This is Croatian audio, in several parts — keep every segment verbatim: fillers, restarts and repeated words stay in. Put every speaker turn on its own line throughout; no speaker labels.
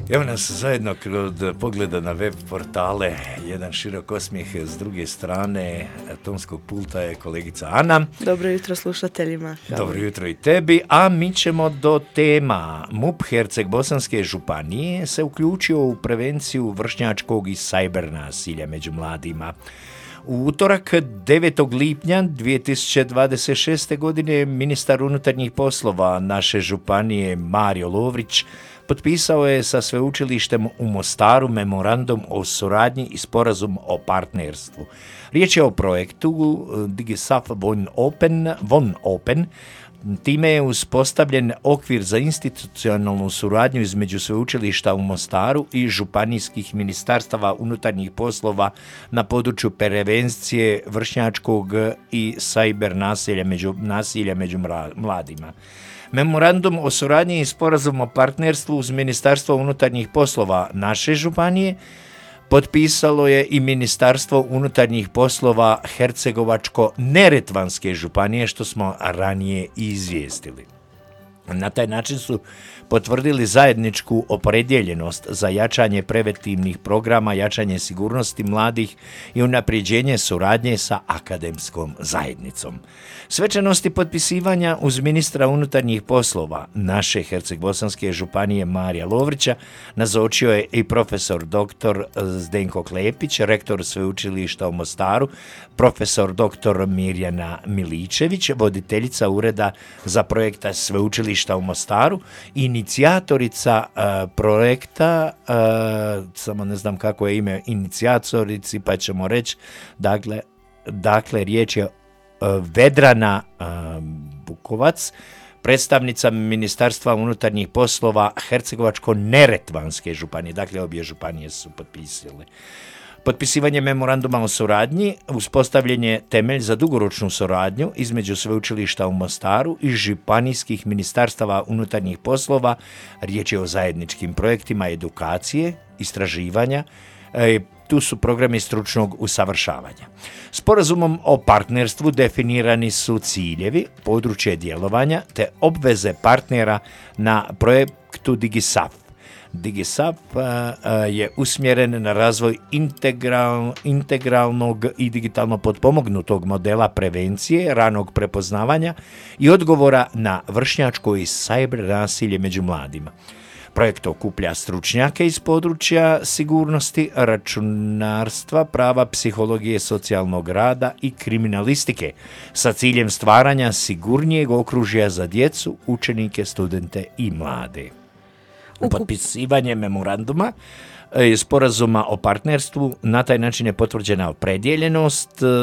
Evo nas zajedno kod pogleda na web portale, jedan širok osmijeh, s druge strane tonskog pulta je kolegica Ana.
Dobro jutro slušateljima.
Dobro jutro i tebi, a mi ćemo do tema. MUP Herceg-Bosanske županije se uključio u prevenciju vršnjačkog i sajber nasilja među mladima. U utorak devetog lipnja dvije tisuće dvadeset šeste. godine ministar unutarnjih poslova naše županije Mario Lovrić potpisao je sa sveučilištem u Mostaru memorandum o suradnji i sporazum o partnerstvu. Riječ je o projektu DigiSaf Von Open, Von Open. Time je uspostavljen okvir za institucionalnu suradnju između sveučilišta u Mostaru i županijskih ministarstava unutarnjih poslova na području prevencije vršnjačkog i sajber nasilja među, nasilja među mladima. Memorandum o suradnji i sporazum o partnerstvu uz Ministarstvo unutarnjih poslova naše županije potpisalo je i Ministarstvo unutarnjih poslova Hercegovačko-neretvanske županije, što smo ranije izvijestili. Na taj način su potvrdili zajedničku opredjeljenost za jačanje preventivnih programa, jačanje sigurnosti mladih i unapređenje suradnje sa akademskom zajednicom. Svečanosti potpisivanja uz ministra unutarnjih poslova naše Herceg-Bosanske županije Marija Lovrića nazočio je i profesor doktor Zdenko Klepić, rektor sveučilišta u Mostaru, profesor doktor Mirjana Miličević, voditeljica ureda za projekta sveučilišta u Mostaru, inicijatorica uh, projekta, uh, samo ne znam kako je ime inicijatorici, pa ćemo reći, dakle, dakle riječ je uh, Vedrana uh, Bukovac, predstavnica Ministarstva unutarnjih poslova Hercegovačko-neretvanske županije, dakle obje županije su potpisale. Potpisivanje memoranduma o suradnji uspostavljen je temelj za dugoročnu suradnju između sveučilišta u Mostaru i županijskih ministarstava unutarnjih poslova. Riječ je o zajedničkim projektima edukacije, istraživanja, e, tu su programi stručnog usavršavanja. Sporazumom o partnerstvu definirani su ciljevi, područje djelovanja te obveze partnera na projektu DigiSaf. DigiSaf uh, je usmjeren na razvoj integral, integralnog i digitalno potpomognutog modela prevencije, ranog prepoznavanja i odgovora na vršnjačko i sajber nasilje među mladima. Projekt okuplja stručnjake iz područja sigurnosti, računarstva, prava, psihologije, socijalnog rada i kriminalistike sa ciljem stvaranja sigurnijeg okružja za djecu, učenike, studente i mlade. Potpisivanje memoranduma i sporazuma o partnerstvu na taj način je potvrđena opredjeljenost uh,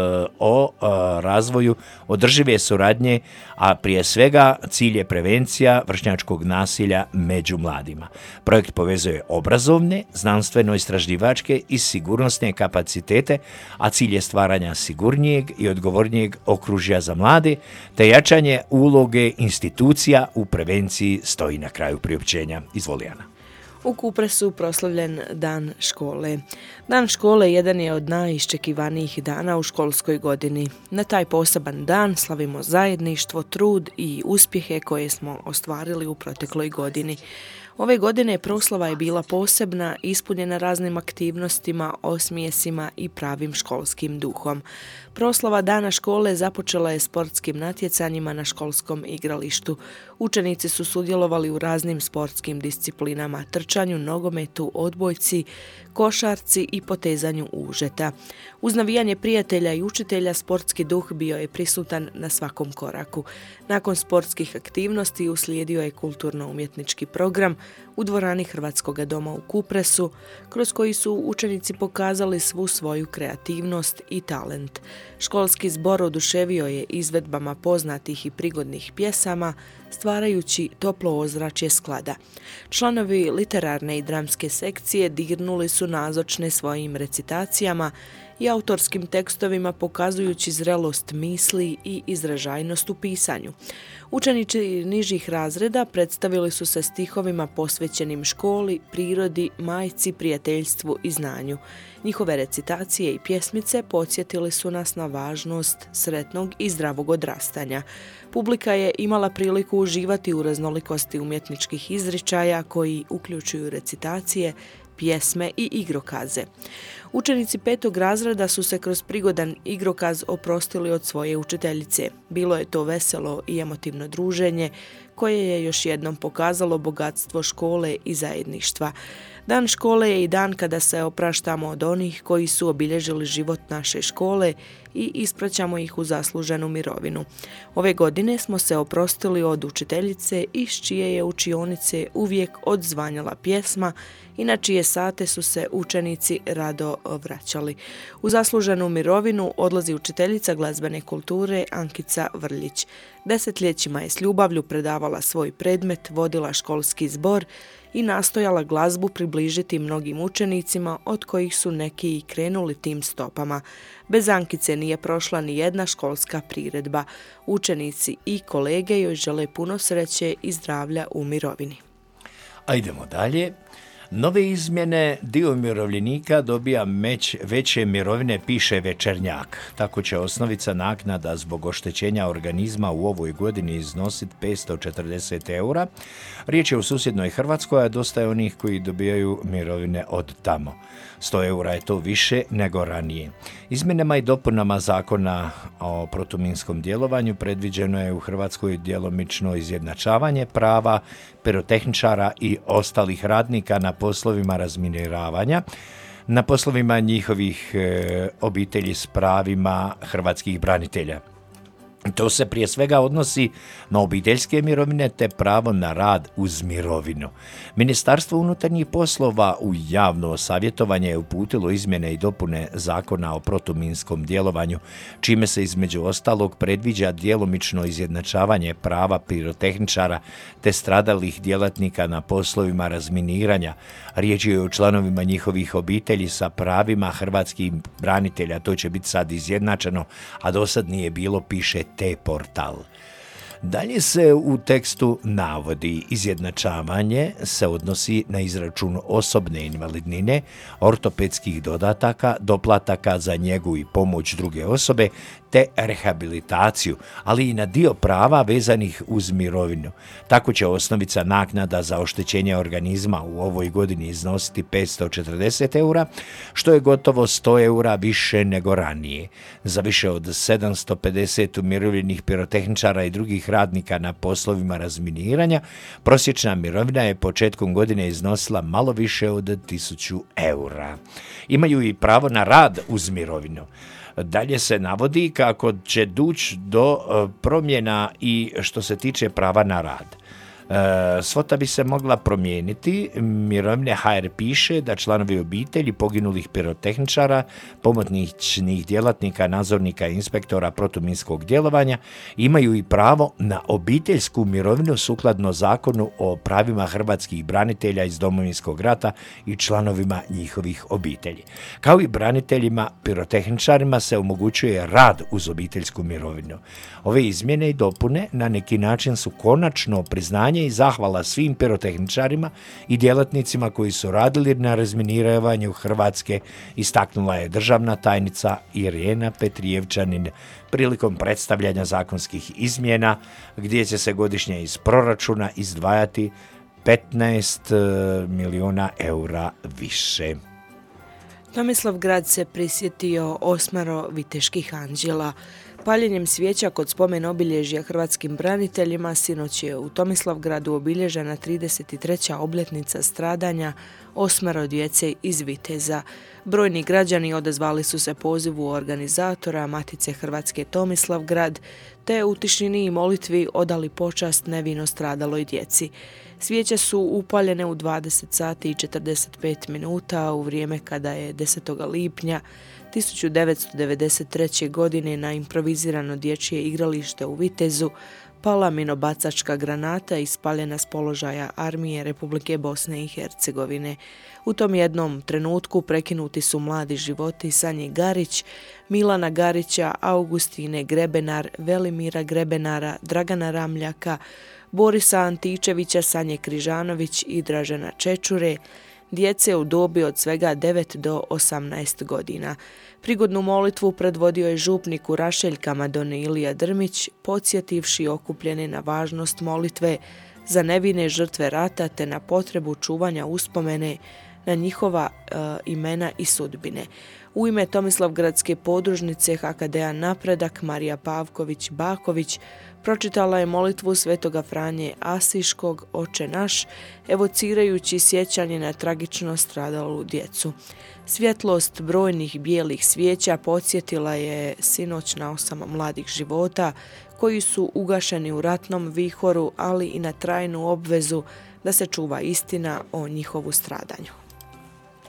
o uh, razvoju održive suradnje, a prije svega cilj je prevencija vršnjačkog nasilja među mladima. Projekt povezuje obrazovne, znanstveno-istraživačke i sigurnosne kapacitete, a cilj je stvaranja sigurnijeg i odgovornijeg okružja za mlade, te jačanje uloge institucija u prevenciji stoji na kraju priopćenja. Izvoli, Ana.
U Kupresu proslavljen Dan škole. Dan škole jedan je od najiščekivanijih dana u školskoj godini. Na taj poseban dan slavimo zajedništvo, trud i uspjehe koje smo ostvarili u protekloj godini. Ove godine proslava je bila posebna, ispunjena raznim aktivnostima, osmijesima i pravim školskim duhom. Proslava Dana škole započela je sportskim natjecanjima na školskom igralištu. Učenici su sudjelovali u raznim sportskim disciplinama, trčanju, nogometu, odbojci, košarci i potezanju užeta. Uz navijanje prijatelja i učitelja sportski duh bio je prisutan na svakom koraku. Nakon sportskih aktivnosti uslijedio je kulturno-umjetnički program u dvorani Hrvatskog doma u Kupresu, kroz koji su učenici pokazali svu svoju kreativnost i talent. Školski zbor oduševio je izvedbama poznatih i prigodnih pjesama, stvarajući toplo ozračje sklada. Članovi literarne i dramske sekcije dirnuli su nazočne svojim recitacijama i autorskim tekstovima pokazujući zrelost misli i izražajnost u pisanju. Učenici nižih razreda predstavili su se stihovima posvećenim školi, prirodi, majci, prijateljstvu i znanju. Njihove recitacije i pjesmice podsjetili su nas na važnost sretnog i zdravog odrastanja. Publika je imala priliku uživati u raznolikosti umjetničkih izričaja koji uključuju recitacije, pjesme i igrokaze. Učenici petog razreda su se kroz prigodan igrokaz oprostili od svoje učiteljice. Bilo je to veselo i emotivno druženje koje je još jednom pokazalo bogatstvo škole i zajedništva. Dan škole je i dan kada se opraštamo od onih koji su obilježili život naše škole i ispraćamo ih u zasluženu mirovinu. Ove godine smo se oprostili od učiteljice iz čije je učionice uvijek odzvanjala pjesma i na čije sate su se učenici rado vraćali. U zasluženu mirovinu odlazi učiteljica glazbene kulture Ankica Vrljić. Desetljećima je s ljubavlju predavala svoj predmet, vodila školski zbor i nastojala glazbu približiti mnogim učenicima, od kojih su neki i krenuli tim stopama. Bez Ankice nije prošla ni jedna školska priredba. Učenici i kolege joj žele puno sreće i zdravlja u mirovini.
A idemo dalje. Nove izmjene, dio umirovljenika dobija meć, veće mirovine, piše Večernjak. Tako će osnovica naknada zbog oštećenja organizma u ovoj godini iznositi petsto četrdeset eura. Riječ je u susjednoj Hrvatskoj, a dosta je onih koji dobijaju mirovine od tamo. sto eura je to više nego ranije. Izmjenama i dopunama zakona o protuminskom djelovanju predviđeno je u Hrvatskoj djelomično izjednačavanje prava pirotehničara i ostalih radnika na poslovima razminiravanja, na poslovima njihovih e, obitelji s pravima hrvatskih branitelja. To se prije svega odnosi na obiteljske mirovine te pravo na rad uz mirovinu. Ministarstvo unutarnjih poslova u javno savjetovanje je uputilo izmjene i dopune zakona o protuminskom djelovanju, čime se između ostalog predviđa djelomično izjednačavanje prava pirotehničara te stradalih djelatnika na poslovima razminiranja. Riječ je o članovima njihovih obitelji sa pravima hrvatskih branitelja. To će biti sad izjednačeno, a do sad nije bilo, piše T-portal. Dalje se u tekstu navodi izjednačavanje se odnosi na izračun osobne invalidnine, ortopedskih dodataka, doplataka za njegu i pomoć druge osobe te rehabilitaciju, ali i na dio prava vezanih uz mirovinu. Tako će osnovica naknada za oštećenje organizma u ovoj godini iznositi petsto četrdeset eura, što je gotovo sto eura više nego ranije. Za više od sedamsto pedeset umirovljenih pirotehničara i drugih radnika na poslovima razminiranja, prosječna mirovina je početkom godine iznosila malo više od tisuću eura. Imaju i pravo na rad uz mirovinu. Dalje se navodi kako će doći do promjena i što se tiče prava na rad. Svota bi se mogla promijeniti. Mirovine H R piše da članovi obitelji poginulih pirotehničara, pomoćnih djelatnika, nadzornika i inspektora protuminskog djelovanja imaju i pravo na obiteljsku mirovinu sukladno zakonu o pravima hrvatskih branitelja iz Domovinskog rata i članovima njihovih obitelji. Kao i braniteljima pirotehničarima se omogućuje rad uz obiteljsku mirovinu. Ove izmjene i dopune na neki način su konačno priznanje i zahvala svim pirotehničarima i djelatnicima koji su radili na razminiravanju Hrvatske, istaknula je državna tajnica Irena Petrijevčanin prilikom predstavljanja zakonskih izmjena, gdje će se godišnje iz proračuna izdvajati petnaest milijuna eura više.
Tomislavgrad se prisjetio osmero viteških anđela. Paljenjem svijeća kod spomen obilježja hrvatskim braniteljima sinoć je u Tomislavgradu obilježena trideset treća obljetnica stradanja osmero djece iz Viteza. Brojni građani odazvali su se pozivu organizatora Matice Hrvatske Tomislavgrad, te u tišini i molitvi odali počast nevino stradaloj djeci. Svijeće su upaljene u dvadeset sati i četrdeset pet minuta u vrijeme kada je desetog lipnja tisuću devetsto devedeset treće. godine na improvizirano dječje igralište u Vitezu pala minobacačka granata ispaljena s položaja armije Republike Bosne i Hercegovine. U tom jednom trenutku prekinuti su mladi životi Sanje Garić, Milana Garića, Augustine Grebenar, Velimira Grebenara, Dragana Ramljaka, Borisa Antičevića, Sanje Križanović i Dražena Čečure, djece u dobi od svega devet do osamnaest godina. Prigodnu molitvu predvodio je župnik u Rašeljkama don Ilija Drmić, podsjetivši okupljene na važnost molitve za nevine žrtve rata te na potrebu čuvanja uspomene na njihova e, imena i sudbine. U ime Tomislavgradske podružnice H K D-a Napredak Marija Pavković-Baković pročitala je molitvu Svetoga Franje Asiškog Oče naš, evocirajući sjećanje na tragično stradalu djecu. Svjetlost brojnih bijelih svijeća podsjetila je sinoć na osam mladih života koji su ugašeni u ratnom vihoru, ali i na trajnu obvezu da se čuva istina o njihovu stradanju.